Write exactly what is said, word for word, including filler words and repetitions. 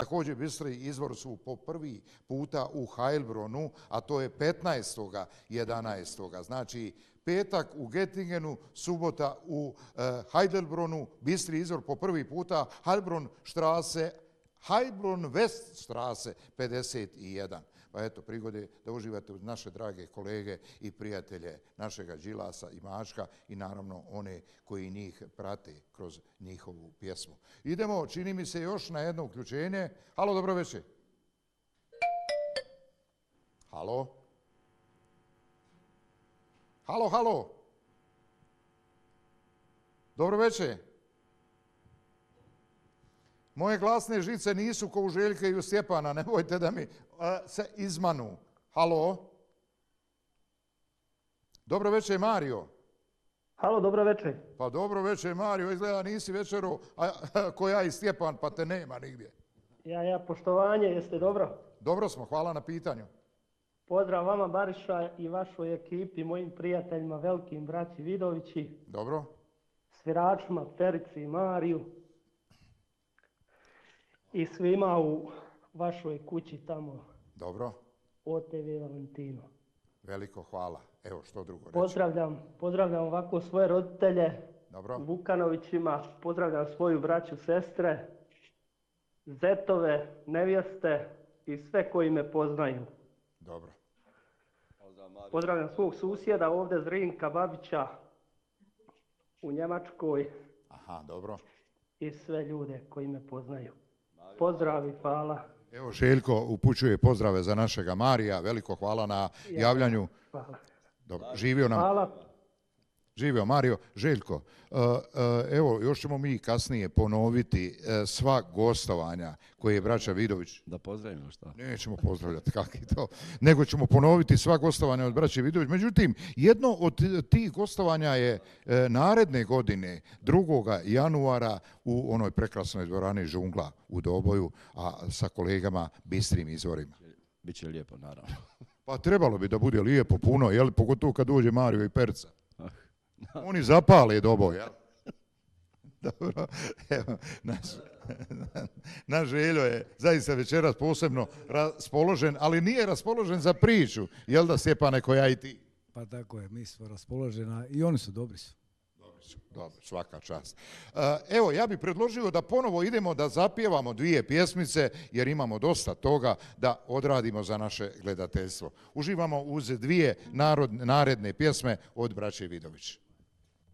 Također Bistri izvor su po prvi puta u Heilbronu, a to je petnaestog jedanaestog Znači, petak u Göttingenu, subota u uh, Heidelbronu, Bistri izvor po prvi puta, Heilbron štrase, Heilbron West štrase pedeset jedan. Pa eto, prigode da uživate uz naše drage kolege i prijatelje našega Đilasa i Mačka i naravno one koji njih prate kroz njihovu pjesmu. Idemo, čini mi se, još na jedno uključenje. Halo, dobro večer. Halo? Halo, halo? Dobro večer. Moje glasne žice nisu ko u Željka i u Stjepana, nemojte da mi a, se izmanu. Halo? Dobro večer, Mario. Halo, dobro večer. Pa dobro večer, Mario, izgleda nisi večeru a, a, ko ja i Stjepan, pa te nema nigdje. Ja, ja, poštovanje, jeste dobro? Dobro smo, hvala na pitanju. Pozdrav vama, Bariša, i vašoj ekipi, mojim prijateljima, velikim braći Vidovići. Dobro. Sviračima, Perici i Mariju. I svima u vašoj kući tamo. Dobro. O T V Valentino. Veliko hvala. Evo što drugo reći. Pozdravljam, pozdravljam ovako svoje roditelje. Dobro. Vukanovićima. Pozdravljam svoju braću, sestre, zetove, nevjeste i sve koji me poznaju. Dobro. Pozdravljam svog susjeda ovdje, Zrinka Babića u Njemačkoj. Aha, dobro. I sve ljude koji me poznaju. Pozdrav i hvala. Evo, Željko upućuje pozdrave za našega Marija. Veliko hvala na javljanju. Hvala. Dobro, živio nam. Hvala. Živio Mario. Željko, evo, još ćemo mi kasnije ponoviti sva gostovanja koje je braća Vidović. Da pozdravimo šta? Nećemo pozdravljati, kakvi to. Nego ćemo ponoviti sva gostovanja od braća Vidović. Međutim, jedno od tih gostovanja je naredne godine, drugog januara, u onoj prekrasnoj dvorani Žungla u Doboju, a sa kolegama Bistrim izvorima. Biće lijepo, naravno. Pa trebalo bi da bude lijepo, puno, jel? Pogotovo kad dođe Mario i Perca. Oni zapale Doboj, jel? Dobro, evo, naš, naš Željo je zaista večeras posebno raspoložen, ali nije raspoložen za priču, jel da, Stjepane, koja i ti? Pa tako je, mi smo raspoložena i oni su dobri su. Dobro, svaka čast. Evo, ja bih predložio da ponovo idemo da zapjevamo dvije pjesmice, jer imamo dosta toga da odradimo za naše gledateljstvo. Uživamo uz dvije narod, naredne pjesme od braće Vidović.